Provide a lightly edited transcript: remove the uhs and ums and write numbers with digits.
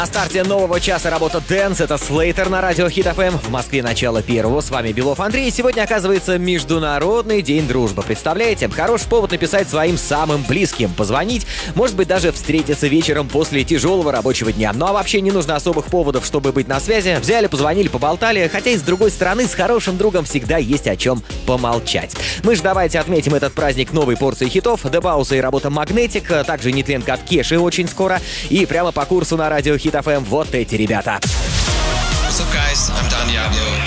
На старте нового часа работа Dance. Это Slater на радио Hit FM. В Москве начало первого. С вами Белов Андрей. Сегодня, оказывается, Международный день дружбы. Представляете? Хороший повод написать своим самым близким. Позвонить, может быть, даже встретиться вечером после тяжелого рабочего дня. Ну а вообще не нужно особых поводов, чтобы быть на связи. Взяли, позвонили, поболтали. Хотя и с другой стороны, с хорошим другом всегда есть о чем помолчать. Мы же давайте отметим этот праздник новой порцией хитов. Дебауса и работа Magnetic. Также нетленка от Кеши очень скоро. И прямо по курсу на радио Hit FM вот эти ребята. What's up, guys? I'm Daniel.